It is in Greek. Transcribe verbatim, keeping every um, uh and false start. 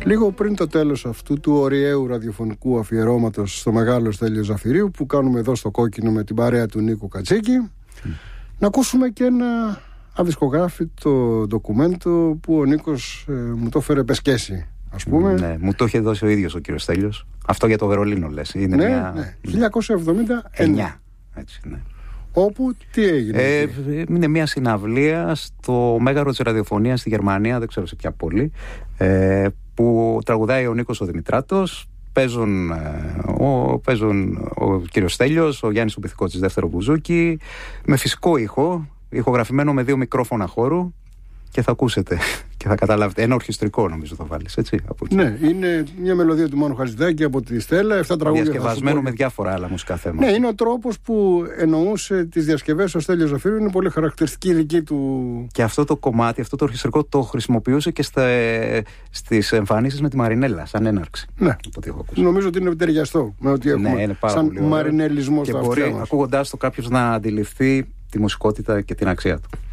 Λίγο πριν το τέλος αυτού του ωριαίου ραδιοφωνικού αφιερώματος στο μεγάλο Στέλιο Ζαφυρίου που κάνουμε εδώ στο Κόκκινο με την παρέα του Νίκου Κατσίκη, mm. να ακούσουμε και ένα αδισκογράφητο ντοκουμέντο που ο Νίκος ε, μου το έφερε πεσκέσει, ας πούμε. Ναι, μου το είχε δώσει ο ίδιος ο κύριος Στέλιος. Αυτό για το Βερολίνο λες. Είναι ναι, μια... ναι, χίλια εννιακόσια εβδομήντα εννιά. Έτσι, ναι. Όπου τι έγινε? Ε, είναι μια συναυλία στο Μέγαρο της Ραδιοφωνίας στη Γερμανία, δεν ξέρω σε ποια πόλη, ε, που τραγουδάει ο Νίκος ο Δημητράτος. Παίζουν, ο, παίζουν ο κύριος Στέλιος, ο Γιάννης ο Πυθικότσης δεύτερο μπουζούκι, με φυσικό ήχο, ηχογραφημένο με δύο μικρόφωνα χώρου, και θα ακούσετε και θα καταλάβετε. Ένα ορχιστρικό νομίζω θα βάλεις, έτσι. Από ναι, είναι μια μελωδία του Μάνου Χατζηδάκη από τη Στέλλα, εφτά τραγούδια. Διασκευασμένο με διάφορα άλλα μουσικά θέματα. Ναι, είναι ο τρόπος που εννοούσε τις διασκευές ο Στέλιος Ζαφύριου, είναι πολύ χαρακτηριστική δική του. Και αυτό το κομμάτι, αυτό το ορχιστρικό το χρησιμοποιούσε και στα, στις εμφανίσεις με τη Μαρινέλα, σαν έναρξη. Ναι, νομίζω ότι είναι ταιριαστό με ό,τι έχουμε. Ναι, είναι πάρα σαν πολύ ωραίο. μαρινελισμό στα αυτιά μας. Και μπορεί, ακούγοντάς το, κάποιος να αντιληφθεί τη μουσικότητα και την αξία του.